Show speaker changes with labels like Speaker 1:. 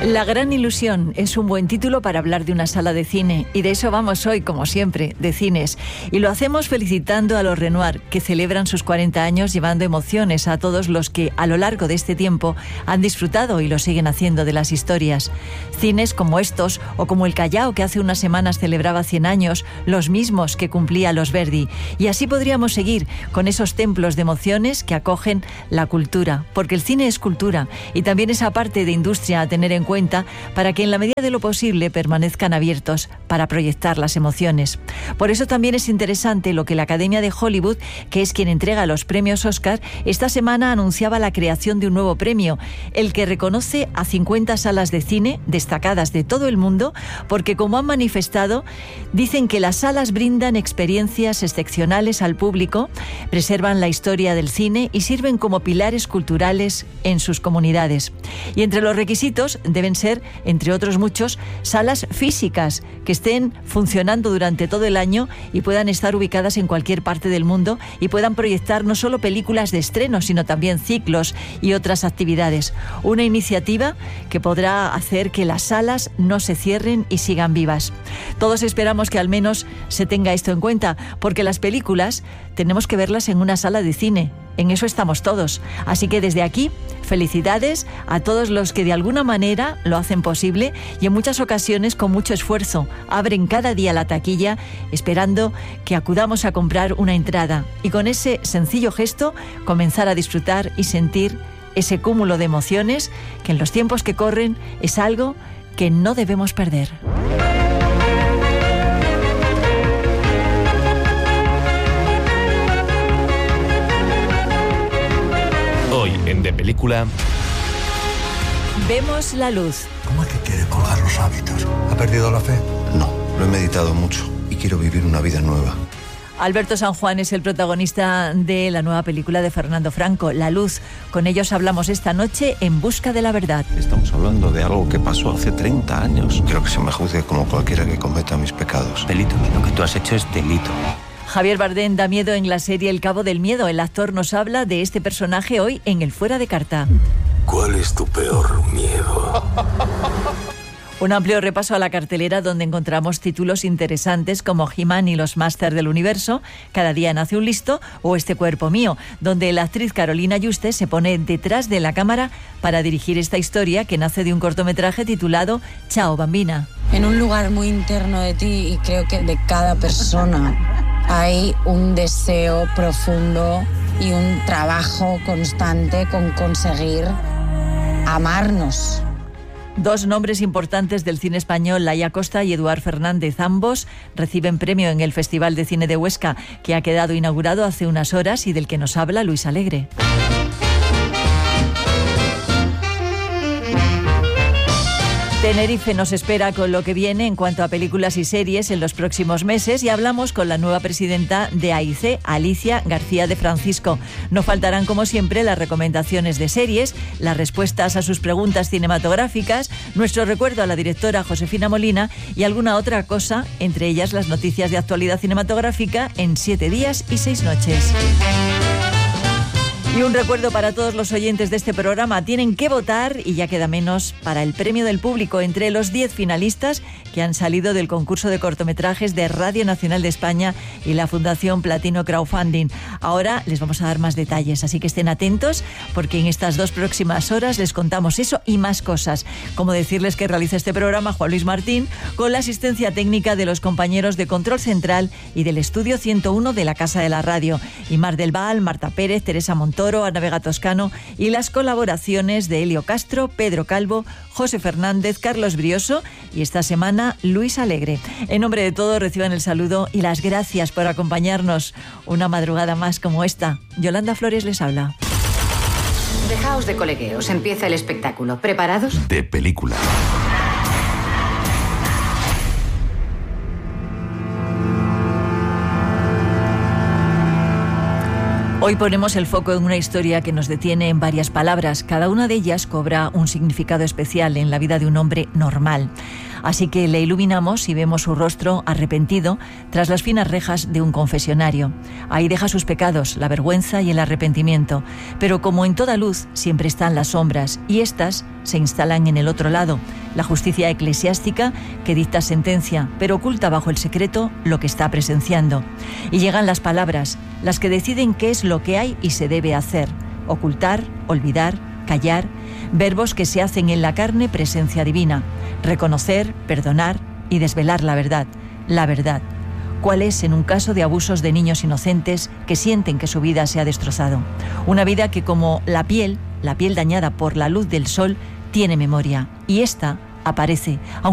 Speaker 1: La gran ilusión es un buen título para hablar de una sala de cine, y de eso vamos hoy, como siempre, de cines. Y lo hacemos felicitando a los Renoir, que celebran sus 40 años llevando emociones a todos los que a lo largo de este tiempo han disfrutado y lo siguen haciendo de las historias. Cines como estos, o como el Callao, que hace unas semanas celebraba 100 años, los mismos que cumplía Los Verdi. Y así podríamos seguir con esos templos de emociones que acogen la cultura, porque el cine es cultura y también esa parte de industria a tener en cuenta para que en la medida de lo posible permanezcan abiertos para proyectar las emociones. Por eso también es interesante lo que la Academia de Hollywood, que es quien entrega los premios Oscar, esta semana anunciaba la creación de un nuevo premio, el que reconoce a 50 salas de cine destacadas de todo el mundo, porque como han manifestado, dicen que las salas brindan experiencias excepcionales al público, preservan la historia del cine y sirven como pilares culturales en sus comunidades. Y entre los requisitos deben ser, entre otros muchos, salas físicas que estén funcionando durante todo el año y puedan estar ubicadas en cualquier parte del mundo y puedan proyectar no solo películas de estreno, sino también ciclos y otras actividades. Una iniciativa que podrá hacer que las salas no se cierren y sigan vivas. Todos esperamos que al menos se tenga esto en cuenta, porque las películas tenemos que verlas en una sala de cine. En eso estamos todos. Así que desde aquí, felicidades a todos los que de alguna manera lo hacen posible y en muchas ocasiones con mucho esfuerzo abren cada día la taquilla esperando que acudamos a comprar una entrada y con ese sencillo gesto comenzar a disfrutar y sentir ese cúmulo de emociones que en los tiempos que corren es algo que no debemos perder.
Speaker 2: Hoy en De Película
Speaker 1: vemos la luz.
Speaker 3: ¿Cómo es que quiere colgar los hábitos? ¿Ha perdido la fe?
Speaker 4: No, lo he meditado mucho y quiero vivir una vida nueva.
Speaker 1: Alberto San Juan es el protagonista de la nueva película de Fernando Franco, La Luz. Con ellos hablamos esta noche en busca de la verdad.
Speaker 4: Estamos hablando de algo que pasó hace 30 años. Quiero que se me juzgue como cualquiera que cometa mis pecados.
Speaker 5: Delito, lo que tú has hecho es delito.
Speaker 1: Javier Bardem da miedo en la serie El Cabo del Miedo. El actor nos habla de este personaje hoy en el Fuera de Carta.
Speaker 6: ¿Cuál es tu peor miedo?
Speaker 1: Un amplio repaso a la cartelera donde encontramos títulos interesantes como He-Man y los Masters del Universo, Cada día nace un listo o Este cuerpo mío, donde la actriz Carolina Juste se pone detrás de la cámara para dirigir esta historia que nace de un cortometraje titulado Chao, Bambina.
Speaker 7: En un lugar muy interno de ti y creo que de cada persona hay un deseo profundo y un trabajo constante con conseguir amarnos.
Speaker 1: Dos nombres importantes del cine español, Laia Costa y Eduard Fernández, ambos reciben premio en el Festival de Cine de Huesca, que ha quedado inaugurado hace unas horas y del que nos habla Luis Alegre. Tenerife nos espera con lo que viene en cuanto a películas y series en los próximos meses y hablamos con la nueva presidenta de AIC, Alicia García de Francisco. No faltarán, como siempre, las recomendaciones de series, las respuestas a sus preguntas cinematográficas, nuestro recuerdo a la directora Josefina Molina y alguna otra cosa, entre ellas las noticias de actualidad cinematográfica en 7 días y 6 noches. Y un recuerdo para todos los oyentes de este programa, tienen que votar y ya queda menos para el premio del público entre los 10 finalistas que han salido del concurso de cortometrajes de Radio Nacional de España y la Fundación Platino Crowdfunding. Ahora les vamos a dar más detalles, así que estén atentos porque en estas 2 próximas horas les contamos eso y más cosas. Como decirles que realiza este programa Juan Luis Martín con la asistencia técnica de los compañeros de Control Central y del Estudio 101 de la Casa de la Radio. Y Mar del Val, Marta Pérez, Teresa Montoro, Ana Vega Toscano y las colaboraciones de Elio Castro, Pedro Calvo, José Fernández, Carlos Brioso y esta semana Luis Alegre. En nombre de todos reciban el saludo y las gracias por acompañarnos una madrugada más como esta. Yolanda Flores les habla.
Speaker 8: Dejaos de colegueos, empieza el espectáculo. ¿Preparados?
Speaker 2: De Película.
Speaker 1: Hoy ponemos el foco en una historia que nos detiene en varias palabras. Cada una de ellas cobra un significado especial en la vida de un hombre normal. Así que le iluminamos y vemos su rostro arrepentido tras las finas rejas de un confesionario. Ahí deja sus pecados, la vergüenza y el arrepentimiento. Pero como en toda luz, siempre están las sombras, y éstas se instalan en el otro lado. La justicia eclesiástica que dicta sentencia, pero oculta bajo el secreto lo que está presenciando. Y llegan las palabras, las que deciden qué es lo que hay y se debe hacer. Ocultar, olvidar, callar, verbos que se hacen en la carne presencia divina. Reconocer, perdonar y desvelar la verdad. La verdad. ¿Cuál es en un caso de abusos de niños inocentes que sienten que su vida se ha destrozado? Una vida que, como la piel dañada por la luz del sol, tiene memoria. Y esta aparece, aunque